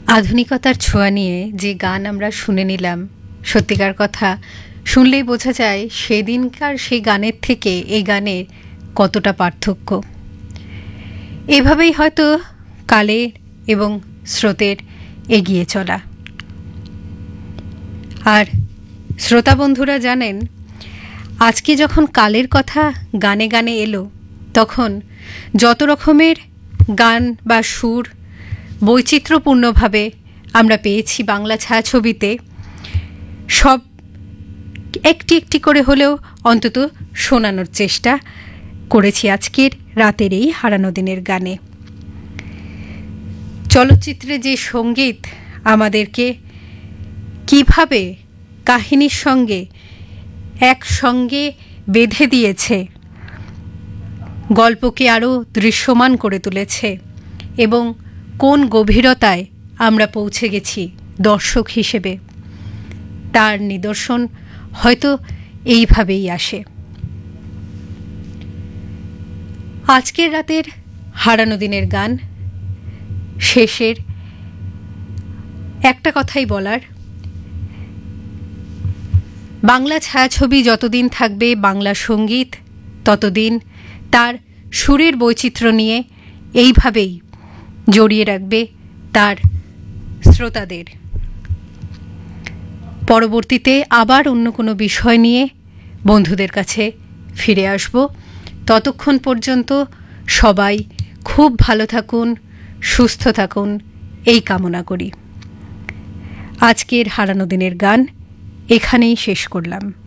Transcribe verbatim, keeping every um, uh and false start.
আধুনিকতার ছোঁয়া নিয়ে যে গান আমরা শুনে নিলাম, সত্যিকার কথা শুনলেই বোঝা যায় সেদিনকার সেই গানের থেকে এই গানের কতটা পার্থক্য। এভাবেই হয়তো কালের এবং স্রোতের এগিয়ে চলা। আর শ্রোতা বন্ধুরা জানেন, আজকে যখন কালের কথা গানে গানে এলো, তখন যত রকমের গান বা সুর বৈচিত্র্যপূর্ণভাবে আমরা পেয়েছি বাংলা ছায়াছবিতে, সব একটি একটি করে হলেও অন্তত শোনানোর চেষ্টা করেছি আজকের রাতের এই হারানো দিনের গানে। চলচ্চিত্রে যে সঙ্গীত আমাদেরকে কিভাবে কাহিনীর সঙ্গে একসঙ্গে বেঁধে দিয়েছে, গল্পকে আরও দৃশ্যমান করে তুলেছে এবং কোন গভীরতায় আমরা পৌঁছে গেছি দর্শক হিসেবে, তার নিদর্শন হয়তো এইভাবেই আসে। আজকের রাতের হারানো দিনের গান শেষের একটা কথাই বলার, বাংলা ছায়াছবি যতদিন থাকবে, বাংলা সঙ্গীত ততদিন তার সুরের বৈচিত্র্য নিয়ে এইভাবেই জড়িয়ে রাখবে তার শ্রোতাদের। পরবর্তীতে আবার অন্য কোনো বিষয় নিয়ে বন্ধুদের কাছে ফিরে আসব। ততক্ষণ পর্যন্ত সবাই খুব ভালো থাকুন, সুস্থ থাকুন, এই কামনা করি। আজকের হারানো দিনের গান এখানেই শেষ করলাম।